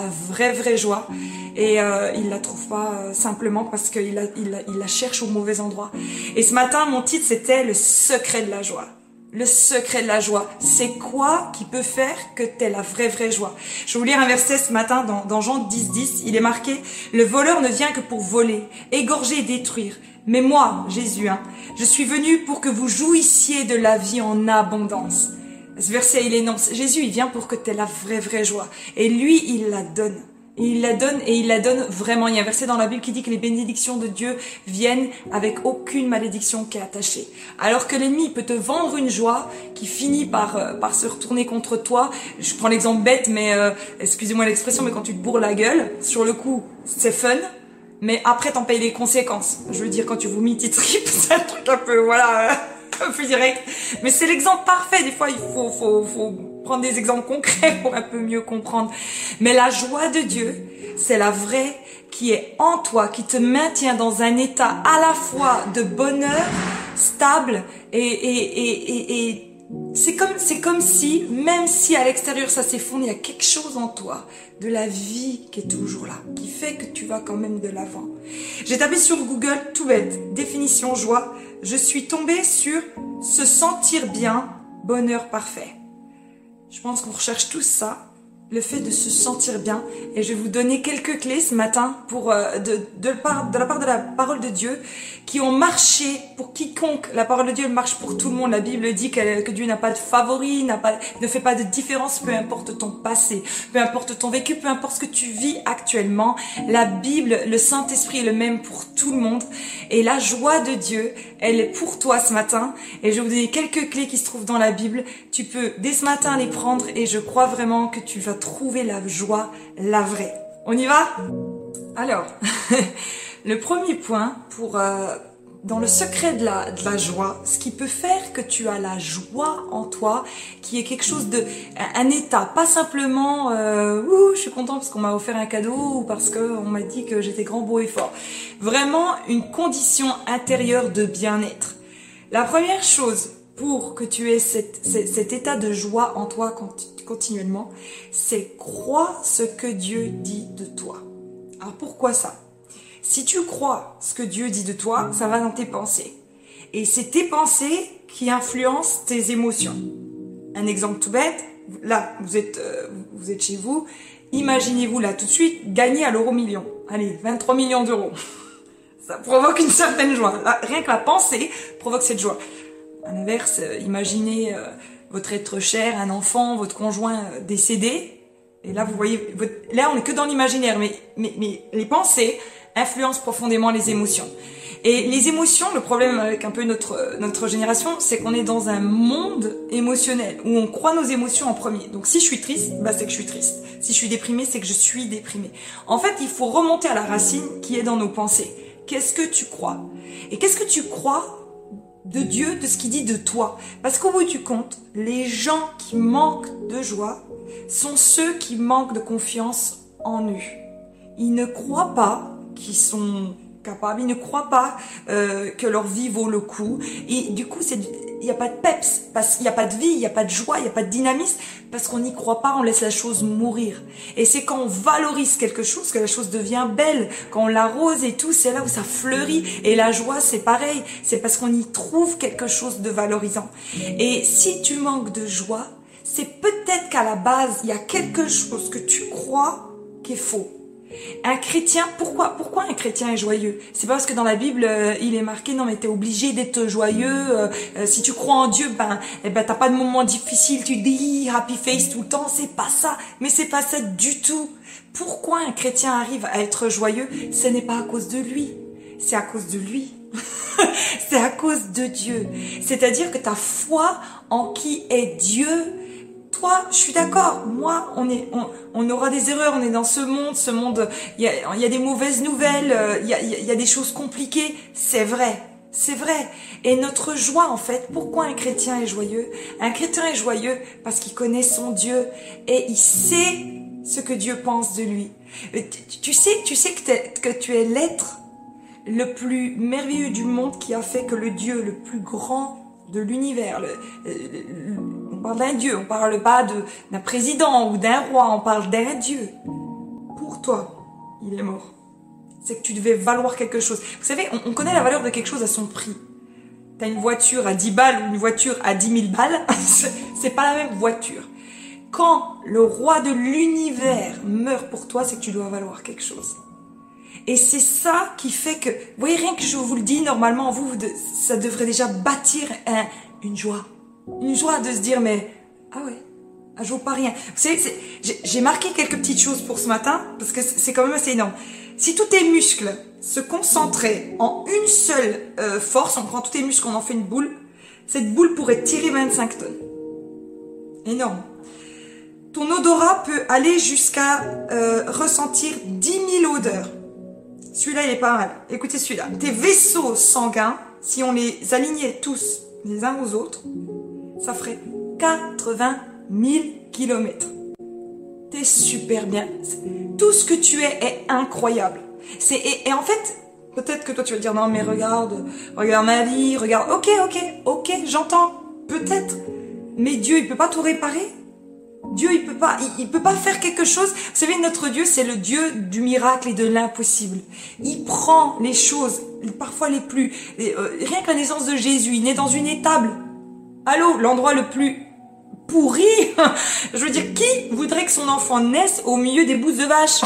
vraie joie et il la trouve pas simplement parce qu'il la cherche au mauvais endroit. Et ce matin, mon titre c'était le secret de la joie. Le secret de la joie, c'est quoi qui peut faire que t'aies la vraie joie? Je vais vous lire un verset ce matin dans Jean 10:10. Il est marqué: le voleur ne vient que pour voler, égorger et détruire. Mais moi, Jésus, je suis venu pour que vous jouissiez de la vie en abondance. Ce verset, il énonce, Jésus, il vient pour que tu aies la vraie joie. Et lui, il la donne. Et il la donne vraiment. Il y a un verset dans la Bible qui dit que les bénédictions de Dieu viennent avec aucune malédiction qui est attachée. Alors que l'ennemi peut te vendre une joie qui finit par se retourner contre toi. Je prends l'exemple bête, mais excusez-moi l'expression, mais quand tu te bourres la gueule, sur le coup, c'est fun. Mais après, t'en payes les conséquences. Je veux dire, quand tu vomis tes tripes, c'est un truc un peu, un peu direct. Mais c'est l'exemple parfait. Des fois, il faut prendre des exemples concrets pour un peu mieux comprendre. Mais la joie de Dieu, c'est la vraie qui est en toi, qui te maintient dans un état à la fois de bonheur, stable et c'est comme si, même si à l'extérieur ça s'effondre, il y a quelque chose en toi, de la vie qui est toujours là, qui fait que tu vas quand même de l'avant. J'ai tapé sur Google, tout bête, définition joie. Je suis tombée sur se sentir bien, bonheur parfait. Je pense qu'on recherche tous ça, le fait de se sentir bien. Et je vais vous donner quelques clés ce matin pour de la part de la parole de Dieu qui ont marché pour quiconque. La parole de Dieu elle marche pour tout le monde. La Bible dit que Dieu n'a pas de favori, ne fait pas de différence, peu importe ton passé, peu importe ton vécu, peu importe ce que tu vis actuellement. La Bible, le Saint-Esprit est le même pour tout le monde. Et la joie de Dieu, elle est pour toi ce matin. Et je vais vous donner quelques clés qui se trouvent dans la Bible. Tu peux dès ce matin les prendre et je crois vraiment que tu vas trouver la joie, la vraie. On y va? Alors, le premier point dans le secret de la joie, ce qui peut faire que tu as la joie en toi, qui est quelque chose un état, pas simplement je suis content parce qu'on m'a offert un cadeau ou parce qu'on m'a dit que j'étais grand, beau et fort. Vraiment une condition intérieure de bien-être. La première chose pour que tu aies cet état de joie en toi continuellement, c'est croire ce que Dieu dit de toi. Alors pourquoi ça? Si tu crois ce que Dieu dit de toi, ça va dans tes pensées. Et c'est tes pensées qui influencent tes émotions. Un exemple tout bête, là, vous êtes chez vous, imaginez-vous là tout de suite gagner à l'euro-million. Allez, 23 millions d'euros. Ça provoque une certaine joie. Là, rien que la pensée provoque cette joie. À l'inverse, imaginez votre être cher, un enfant, votre conjoint décédé. Et là, vous voyez, là, on est que dans l'imaginaire, mais les pensées influencent profondément les émotions. Et les émotions, le problème avec un peu notre génération, c'est qu'on est dans un monde émotionnel où on croit nos émotions en premier. Donc si je suis triste, c'est que je suis triste. Si je suis déprimée, c'est que je suis déprimée. En fait, il faut remonter à la racine qui est dans nos pensées. Qu'est-ce que tu crois? Et qu'est-ce que tu crois de Dieu, de ce qu'il dit de toi? Parce qu'au bout du compte, les gens qui manquent de joie sont ceux qui manquent de confiance en eux. Ils ne croient pas qu'ils sont capables, ils ne croient pas que leur vie vaut le coup. Et du coup, il n'y a pas de peps, parce qu'il n'y a pas de vie, il n'y a pas de joie, il n'y a pas de dynamisme, parce qu'on n'y croit pas, on laisse la chose mourir. Et c'est quand on valorise quelque chose que la chose devient belle, quand on l'arrose et tout, c'est là où ça fleurit. Et la joie, c'est pareil, c'est parce qu'on y trouve quelque chose de valorisant. Et si tu manques de joie, c'est peut-être qu'à la base, il y a quelque chose que tu crois qui est faux. Un chrétien, pourquoi un chrétien est joyeux? C'est pas parce que dans la Bible il est marqué non mais t'es obligé d'être joyeux. Si tu crois en Dieu, t'as pas de moments difficiles, tu dis happy face tout le temps. C'est pas ça, mais c'est pas ça du tout. Pourquoi un chrétien arrive à être joyeux? Ce n'est pas à cause de lui, c'est à cause de lui. C'est à cause de Dieu. C'est-à-dire que ta foi en qui est Dieu. Toi, je suis d'accord. Moi, on aura des erreurs. On est dans ce monde. Il y a des mauvaises nouvelles. Il y a des choses compliquées. C'est vrai. Et notre joie, en fait, pourquoi un chrétien est joyeux? Un chrétien est joyeux parce qu'il connaît son Dieu et il sait ce que Dieu pense de lui. Tu sais que tu es l'être le plus merveilleux du monde qui a fait que le Dieu le plus grand de l'univers, on parle d'un Dieu, on parle pas d'un président ou d'un roi, on parle d'un Dieu. pour toi, il est mort. C'est que tu devais valoir quelque chose. Vous savez, on connaît la valeur de quelque chose à son prix. T'as une voiture à 10 balles ou une voiture à 10 000 balles, c'est pas la même voiture. Quand le roi de l'univers meurt pour toi, c'est que tu dois valoir quelque chose. Et c'est ça qui fait que, vous voyez, rien que je vous le dis, normalement, ça devrait déjà bâtir une joie. Une joie de se dire, mais, ah ouais, je vaux pas rien. Vous savez, j'ai marqué quelques petites choses pour ce matin, parce que c'est quand même assez énorme. Si tous tes muscles se concentraient en une seule force, on prend tous tes muscles, on en fait une boule, cette boule pourrait tirer 25 tonnes. Énorme. Ton odorat peut aller jusqu'à ressentir 10 000 odeurs. Celui-là, il est pas mal. Écoutez celui-là. Tes vaisseaux sanguins, si on les alignait tous les uns aux autres, ça ferait 80 000 kilomètres. T'es super bien. Tout ce que tu es est incroyable. Et en fait, peut-être que toi tu vas dire non mais regarde ma vie, regarde. Ok, j'entends. Peut-être. Mais Dieu, il peut pas tout réparer. Dieu, il peut pas faire quelque chose. Vous savez, notre Dieu, c'est le Dieu du miracle et de l'impossible. Il prend les choses, parfois les plus... rien que la naissance de Jésus, il naît dans une étable. Allô, l'endroit le plus pourri. Je veux dire, qui voudrait que son enfant naisse au milieu des bousses de vache?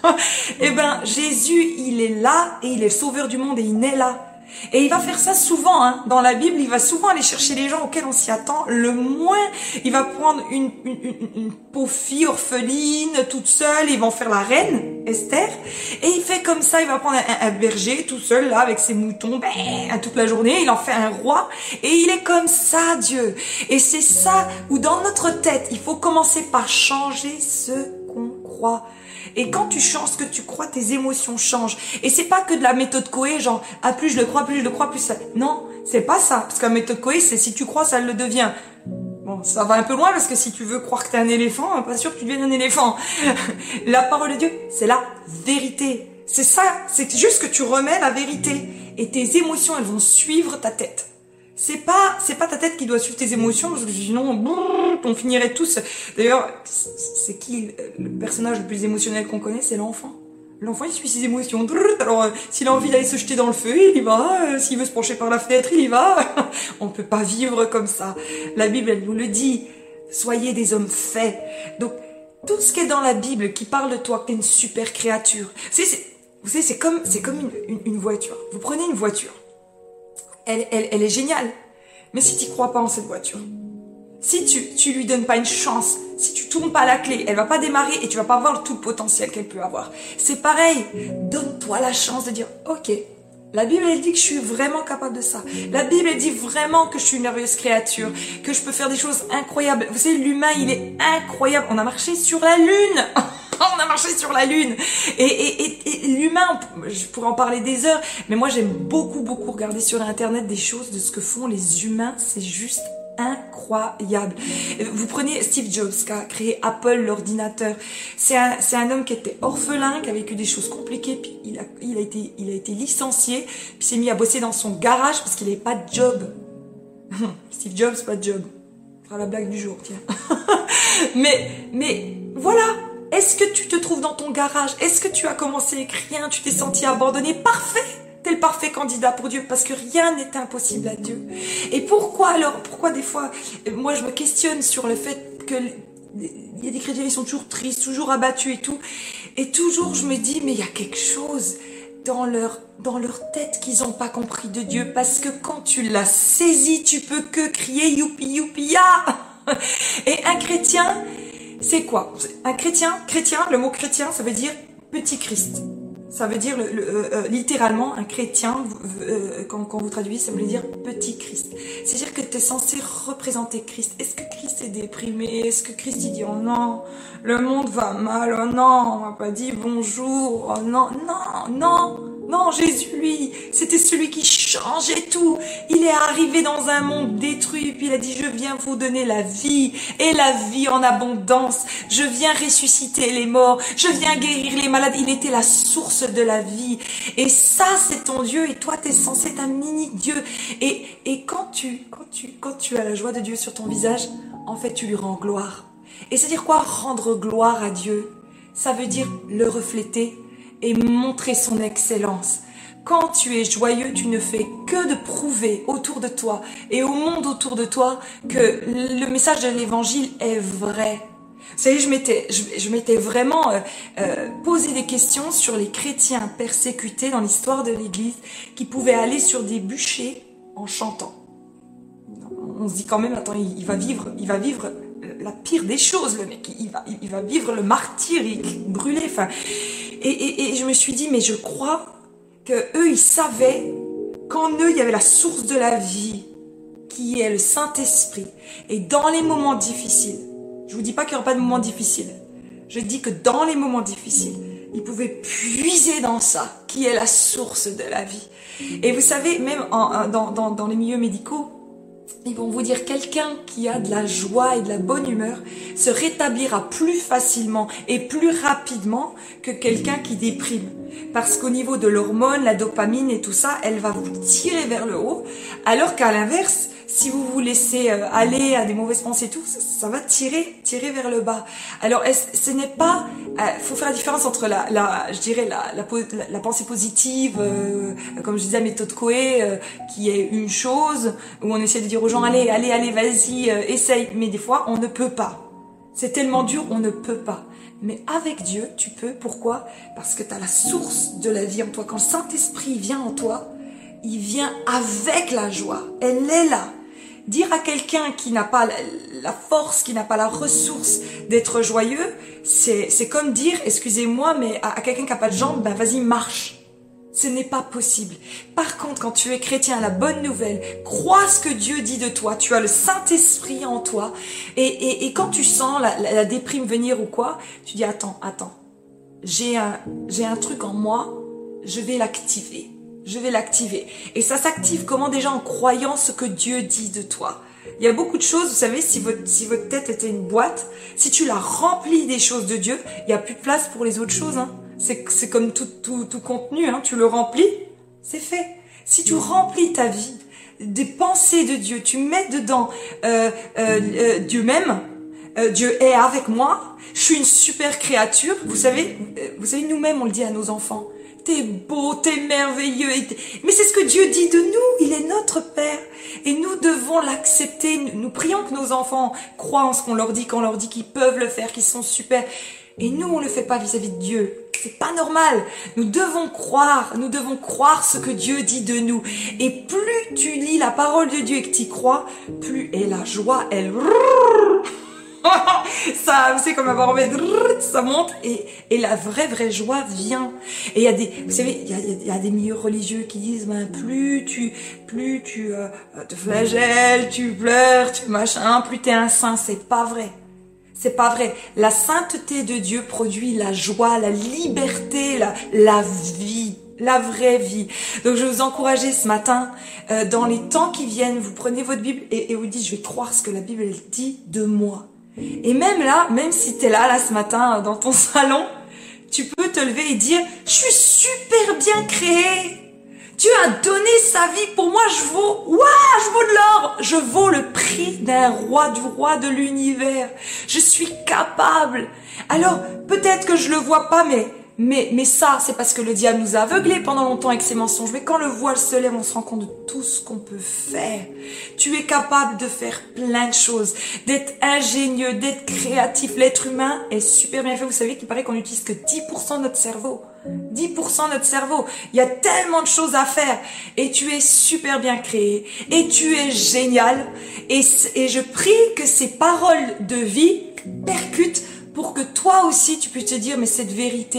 Eh ben, Jésus, il est là et il est le sauveur du monde et il naît là. Et il va faire ça souvent, hein. Dans la Bible, il va souvent aller chercher les gens auxquels on s'y attend le moins. Il va prendre une pauvre fille orpheline, toute seule, ils vont faire la reine, Esther. Et il fait comme ça, il va prendre un berger tout seul, là, avec ses moutons, toute la journée, il en fait un roi. Et il est comme ça, Dieu. Et c'est ça où dans notre tête, il faut commencer par changer ce qu'on croit. Et quand tu changes ce que tu crois, tes émotions changent. Et c'est pas que de la méthode Coué, genre, ah, plus je le crois, plus ça. Non, c'est pas ça. Parce que la méthode Coué, c'est si tu crois, ça le devient. Bon, ça va un peu loin parce que si tu veux croire que t'es un éléphant, pas sûr que tu deviennes un éléphant. La parole de Dieu, c'est la vérité. C'est ça, c'est juste que tu remets la vérité. Et tes émotions, elles vont suivre ta tête. C'est pas ta tête qui doit suivre tes émotions, parce que sinon, on finirait tous. D'ailleurs, c'est qui le personnage le plus émotionnel qu'on connaît? C'est l'enfant. L'enfant, il suit ses émotions. Alors, s'il a envie d'aller se jeter dans le feu, il y va. S'il veut se pencher par la fenêtre, il y va. On peut pas vivre comme ça. La Bible, elle nous le dit. Soyez des hommes faits. Donc, tout ce qui est dans la Bible qui parle de toi, que t'es une super créature. Vous savez, c'est comme une voiture. Vous prenez une voiture. Elle est géniale. Mais si tu crois pas en cette voiture, si tu lui donnes pas une chance, si tu tournes pas la clé, elle va pas démarrer et tu vas pas voir tout le potentiel qu'elle peut avoir. C'est pareil. Donne-toi la chance de dire, ok, la Bible, elle dit que je suis vraiment capable de ça. La Bible, elle dit vraiment que je suis une merveilleuse créature, que je peux faire des choses incroyables. Vous savez, l'humain, il est incroyable. On a marché sur la Lune. On a marché sur la Lune. Et l'humain, je pourrais en parler des heures, mais moi j'aime beaucoup regarder sur Internet des choses de ce que font les humains. C'est juste incroyable. Vous prenez Steve Jobs qui a créé Apple, l'ordinateur. C'est un homme qui était orphelin, qui a vécu des choses compliquées, puis il a été licencié, puis s'est mis à bosser dans son garage parce qu'il n'avait pas de job. Steve Jobs, pas de job. On fera la blague du jour, tiens. mais voilà. Est-ce que tu te trouves dans ton garage? Est-ce que tu as commencé avec rien? Tu t'es senti abandonné? Parfait! T'es le parfait candidat pour Dieu parce que rien n'est impossible à Dieu. Et pourquoi des fois, moi je me questionne sur le fait que il y a des chrétiens, ils sont toujours tristes, toujours abattus et tout. Et toujours je me dis, mais il y a quelque chose dans leur tête qu'ils n'ont pas compris de Dieu, parce que quand tu l'as saisi, tu peux que crier youpi youpi ya. Et un chrétien, c'est quoi? Un chrétien, le mot chrétien, ça veut dire petit Christ. Ça veut dire littéralement un chrétien, quand vous traduisez, ça veut dire petit Christ. C'est-à-dire que tu es censé représenter Christ. Est-ce que Christ est déprimé? Est-ce que Christ il dit oh non, le monde va mal, oh non, on m'a pas dit bonjour, oh non, Jésus lui, c'était celui qui changeait tout. Il est arrivé dans un monde détruit, puis il a dit je viens vous donner la vie, et la vie en abondance. Je viens ressusciter les morts, je viens guérir les malades. Il était la source de la vie. Et ça, c'est ton Dieu, et toi, t'es censé être un mini-Dieu. Et quand tu as la joie de Dieu sur ton visage, en fait, tu lui rends gloire. Et c'est-à-dire quoi, rendre gloire à Dieu? ça veut dire le refléter et montrer son excellence. Quand tu es joyeux, tu ne fais que de prouver autour de toi et au monde autour de toi que le message de l'évangile est vrai. Vous savez, je m'étais vraiment posé des questions sur les chrétiens persécutés dans l'histoire de l'Église qui pouvaient aller sur des bûchers en chantant. On se dit quand même, attends, il va vivre la pire des choses, le mec. Il va vivre le martyr, brûlé. Enfin, et je me suis dit, mais je crois que eux, ils savaient qu'en eux, il y avait la source de la vie, qui est le Saint-Esprit. Et dans les moments difficiles, je vous dis pas qu'il n'y aura pas de moments difficiles. Je dis que dans les moments difficiles, ils pouvaient puiser dans ça, qui est la source de la vie. Et vous savez, même dans les milieux médicaux, ils vont vous dire quelqu'un qui a de la joie et de la bonne humeur se rétablira plus facilement et plus rapidement que quelqu'un qui déprime. Parce qu'au niveau de l'hormone, la dopamine et tout ça, elle va vous tirer vers le haut. Alors qu'à l'inverse, si vous vous laissez aller à des mauvaises pensées et tout, ça va tirer vers le bas. Alors, ce n'est pas... faut faire la différence entre la pensée positive, comme je disais, la méthode Coué, qui est une chose, où on essaie de dire aux gens, allez, vas-y, essaye. Mais des fois, on ne peut pas. C'est tellement dur, on ne peut pas. Mais avec Dieu, tu peux. Pourquoi? Parce que tu as la source de la vie en toi. Quand le Saint-Esprit vient en toi, il vient avec la joie. Elle est là. Dire à quelqu'un qui n'a pas la force, qui n'a pas la ressource d'être joyeux, c'est comme dire, excusez-moi, mais à quelqu'un qui n'a pas de jambes, ben vas-y, marche. Ce n'est pas possible. Par contre, quand tu es chrétien, la bonne nouvelle, crois ce que Dieu dit de toi. Tu as le Saint-Esprit en toi. Et quand tu sens la déprime venir ou quoi, tu dis, attends. J'ai un truc en moi, je vais l'activer. Et ça s'active comment? Déjà en croyant ce que Dieu dit de toi. Il y a beaucoup de choses, vous savez, si votre tête était une boîte, si tu la remplis des choses de Dieu, il n'y a plus de place pour les autres choses, hein. C'est comme tout contenu, hein. Tu le remplis, c'est fait. Si tu remplis ta vie des pensées de Dieu, tu mets dedans Dieu m'aime, Dieu est avec moi, je suis une super créature. Vous savez, nous-mêmes on le dit à nos enfants. T'es beau, t'es merveilleux. Mais c'est ce que Dieu dit de nous. Il est notre Père. Et nous devons l'accepter. Nous prions que nos enfants croient en ce qu'on leur dit, qu'ils peuvent le faire, qu'ils sont super. Et nous, on le fait pas vis-à-vis de Dieu. C'est pas normal. Nous devons croire ce que Dieu dit de nous. Et plus tu lis la parole de Dieu et que tu y crois, plus est la joie, elle... ça, c'est comme avoir envie de... ça monte et la vraie joie vient. Et il y a vous savez, il y a des milieux religieux qui disent, ben, plus tu te flagelles, tu pleures, tu machin, plus t'es un saint. C'est pas vrai. C'est pas vrai. La sainteté de Dieu produit la joie, la liberté, la vie. La vraie vie. Donc je vais vous encourager ce matin, dans les temps qui viennent, vous prenez votre Bible et vous dites, je vais croire ce que la Bible elle dit de moi. Et même là, même si t'es là ce matin dans ton salon, tu peux te lever et dire, je suis super bien créé. Dieu a donné sa vie pour moi, je vaux de l'or. Je vaux le prix d'un roi, du roi de l'univers. Je suis capable. Alors, peut-être que je le vois pas, mais ça, c'est parce que le diable nous a aveuglés pendant longtemps avec ses mensonges. Mais quand le voile se lève, on se rend compte de tout ce qu'on peut faire. Tu es capable de faire plein de choses, d'être ingénieux, d'être créatif. L'être humain est super bien fait. Vous savez qu'il paraît qu'on n'utilise que 10% de notre cerveau. 10% de notre cerveau. Il y a tellement de choses à faire. Et tu es super bien créé. Et tu es génial. Et je prie que ces paroles de vie percutent pour que toi aussi tu puisses te dire, mais cette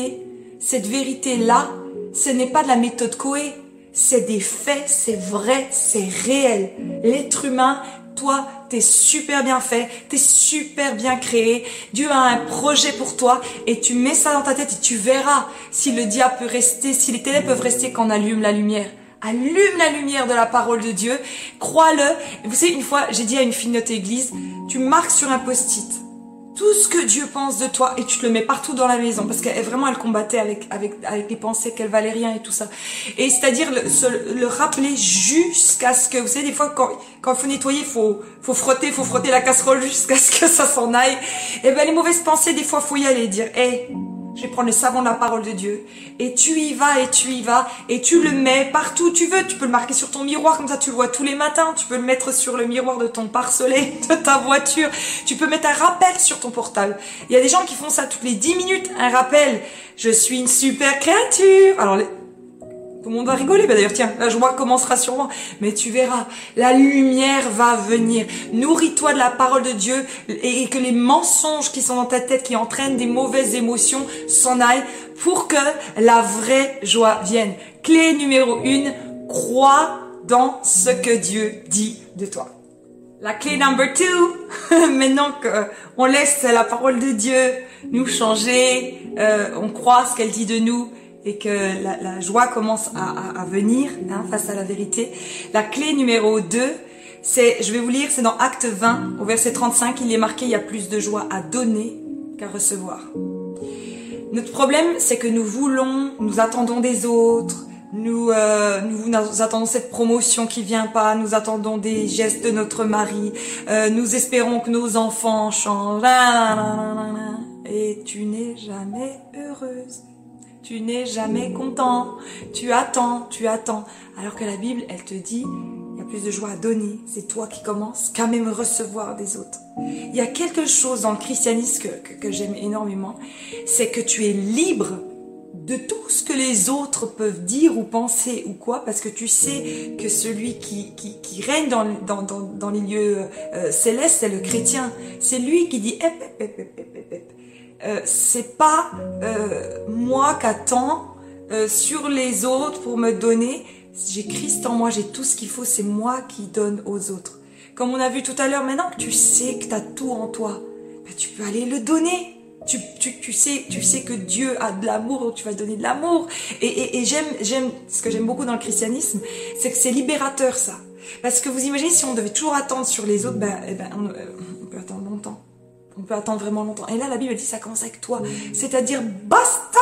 vérité-là, ce n'est pas de la méthode Coué, c'est des faits, c'est vrai, c'est réel. L'être humain, toi, t'es super bien fait, t'es super bien créé, Dieu a un projet pour toi et tu mets ça dans ta tête et tu verras si le diable peut rester, si les ténèbres peuvent rester quand on allume la lumière. Allume la lumière de la parole de Dieu, crois-le. Vous savez, une fois, j'ai dit à une fille de notre église, tu marques sur un post-it tout ce que Dieu pense de toi et tu te le mets partout dans la maison parce qu'elle vraiment elle combattait avec les pensées qu'elle valait rien et tout ça. Et c'est-à-dire le rappeler jusqu'à ce que, vous savez, des fois quand il faut nettoyer, faut frotter la casserole jusqu'à ce que ça s'en aille. Et ben les mauvaises pensées, des fois faut y aller et dire, Je vais prendre le savon de la parole de Dieu. Et tu y vas, et tu y vas, et tu le mets partout où tu veux. Tu peux le marquer sur ton miroir, comme ça tu le vois tous les matins. Tu peux le mettre sur le miroir de ton pare-soleil, de ta voiture. Tu peux mettre un rappel sur ton portable. Il y a des gens qui font ça toutes les 10 minutes, un rappel. Je suis une super créature. Alors, tout le monde va rigoler, bah d'ailleurs tiens, la joie commencera sûrement, mais tu verras, la lumière va venir. Nourris-toi de la parole de Dieu et que les mensonges qui sont dans ta tête, qui entraînent des mauvaises émotions, s'en aillent pour que la vraie joie vienne. Clé numéro 1, crois dans ce que Dieu dit de toi. La clé number 2, maintenant qu'on laisse la parole de Dieu nous changer, on croit ce qu'elle dit de nous, et que la joie commence à venir face à la vérité. La clé numéro 2, je vais vous lire, c'est dans Acte 20, au verset 35, il est marqué, il y a plus de joie à donner qu'à recevoir. Notre problème, c'est que nous attendons des autres, nous attendons cette promotion qui vient pas, nous attendons des gestes de notre mari, nous espérons que nos enfants changent, et tu n'es jamais heureuse. Tu n'es jamais content, tu attends, alors que la Bible, elle te dit, il y a plus de joie à donner, c'est toi qui commences, qu'à même recevoir des autres. Il y a quelque chose dans le christianisme que j'aime énormément, c'est que tu es libre de tout ce que les autres peuvent dire ou penser ou quoi, parce que tu sais que celui qui règne dans les lieux célestes, c'est le chrétien. C'est lui qui dit, c'est pas moi qu'attends sur les autres pour me donner. J'ai Christ en moi, j'ai tout ce qu'il faut, c'est moi qui donne aux autres. Comme on a vu tout à l'heure, maintenant que tu sais que tu as tout en toi, ben tu peux aller le donner. Tu sais que Dieu a de l'amour, tu vas donner de l'amour. Et j'aime ce que j'aime beaucoup dans le christianisme, c'est que c'est libérateur ça. Parce que vous imaginez, si on devait toujours attendre sur les autres, on peut attendre longtemps. On peut attendre vraiment longtemps. Et là, la Bible dit, ça commence avec toi. C'est-à-dire, basta!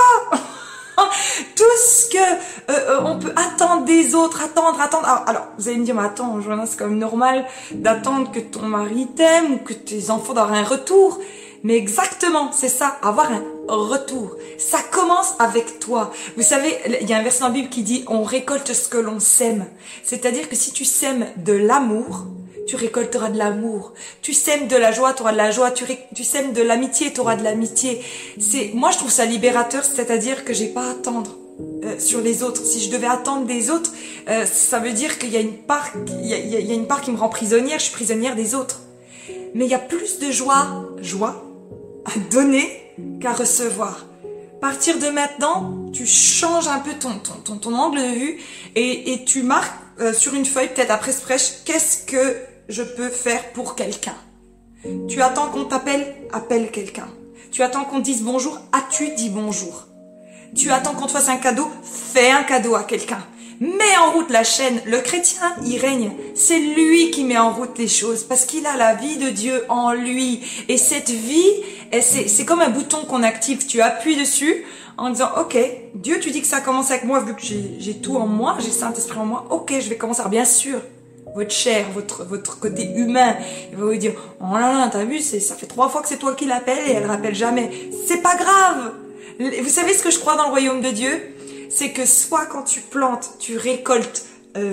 Tout ce que on peut attendre des autres, attendre. Alors, vous allez me dire, mais attends, Joanna, c'est quand même normal d'attendre que ton mari t'aime ou que tes enfants d'avoir un retour. Mais exactement, c'est ça, avoir un retour. Ça commence avec toi. Vous savez, il y a un verset dans la Bible qui dit, on récolte ce que l'on sème. C'est-à-dire que si tu sèmes de l'amour, tu récolteras de l'amour. Tu sèmes de la joie, tu auras de la joie. Tu sèmes de l'amitié, tu auras de l'amitié. Moi, je trouve ça libérateur, c'est-à-dire que j'ai pas à attendre sur les autres. Si je devais attendre des autres, ça veut dire qu'il y a une part, une part qui me rend prisonnière. Je suis prisonnière des autres. Mais il y a plus de joie à donner qu'à recevoir. À partir de maintenant, tu changes un peu ton angle de vue et tu marques sur une feuille, peut-être après ce prêche, qu'est-ce que je peux faire pour quelqu'un. Tu attends qu'on t'appelle, appelle quelqu'un. Tu attends qu'on te dise bonjour, as-tu dit bonjour. Tu attends qu'on te fasse un cadeau, fais un cadeau à quelqu'un. Mets en route la chaîne. Le chrétien, il règne. C'est lui qui met en route les choses parce qu'il a la vie de Dieu en lui. Et cette vie, c'est comme un bouton qu'on active. Tu appuies dessus en disant, ok, Dieu, tu dis que ça commence avec moi vu que j'ai tout en moi, j'ai Saint-Esprit en moi. Ok, je vais commencer. Alors, bien sûr, votre chair, votre côté humain, il va vous dire, oh là là, t'as vu, ça fait 3 fois que c'est toi qui l'appelles et elle rappelle jamais. C'est pas grave. Vous savez ce que je crois dans le royaume de Dieu? C'est que soit quand tu plantes, tu récoltes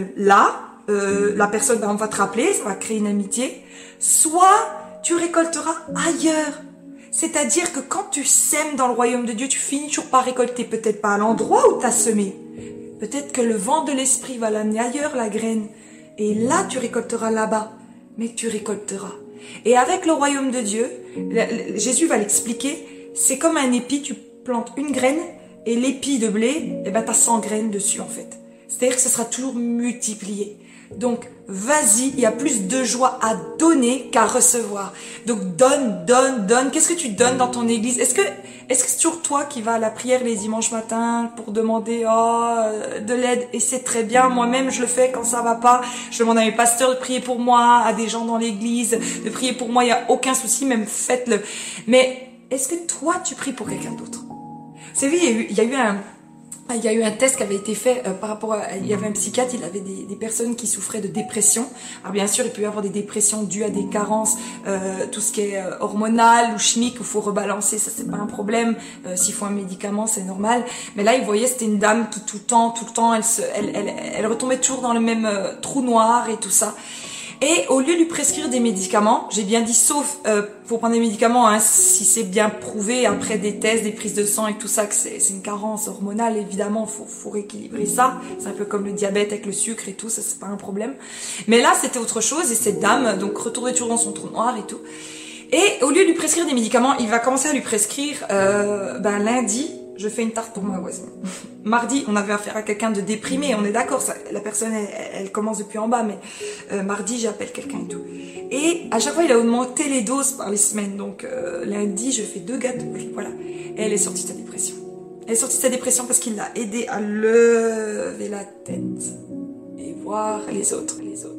la personne va te rappeler, ça va créer une amitié, soit tu récolteras ailleurs. C'est-à-dire que quand tu sèmes dans le royaume de Dieu, tu finis toujours par récolter, peut-être pas à l'endroit où tu as semé. Peut-être que le vent de l'esprit va l'amener ailleurs, la graine. Et là, tu récolteras là-bas, mais tu récolteras. Et avec le royaume de Dieu, Jésus va l'expliquer, c'est comme un épi, tu plantes une graine, et l'épi de blé, t'as 100 graines dessus en fait. C'est-à-dire que ce sera toujours multiplié. Donc, vas-y, il y a plus de joie à donner qu'à recevoir. Donc, donne. Qu'est-ce que tu donnes dans ton église? Est-ce que c'est toujours toi qui vas à la prière les dimanches matins pour demander de l'aide? Et c'est très bien. Moi-même, je le fais quand ça va pas. Je demande à mes pasteurs de prier pour moi, à des gens dans l'église de prier pour moi. Il y a aucun souci, même faites-le. Mais est-ce que toi, tu pries pour quelqu'un d'autre? Vous savez, il y a eu il y a eu un test qui avait été fait par rapport à... Il y avait un psychiatre, il avait des personnes qui souffraient de dépression. Alors bien sûr, il peut y avoir des dépressions dues à des carences, tout ce qui est hormonal ou chimique, il faut rebalancer, ça c'est pas un problème. S'il faut un médicament, c'est normal. Mais là, il voyait, c'était une dame qui tout le temps, elle retombait toujours dans le même trou noir et tout ça. Et au lieu de lui prescrire des médicaments, j'ai bien dit sauf pour prendre des médicaments, hein, si c'est bien prouvé après des tests, des prises de sang et tout ça que c'est une carence hormonale, évidemment faut rééquilibrer ça. C'est un peu comme le diabète avec le sucre et tout, ça c'est pas un problème. Mais là c'était autre chose et cette dame donc retournait toujours dans son trou noir et tout. Et au lieu de lui prescrire des médicaments, il va commencer à lui prescrire lundi. Je fais une tarte pour ma voisine. Mardi, on avait affaire à quelqu'un de déprimé, on est d'accord, la personne, elle commence depuis en bas, mais mardi, j'appelle quelqu'un et tout. Et à chaque fois, il a augmenté les doses par les semaines. Donc lundi, je fais 2 gâteaux, voilà. Et elle est sortie de sa dépression. Elle est sortie de sa dépression parce qu'il l'a aidé à lever la tête et voir les autres.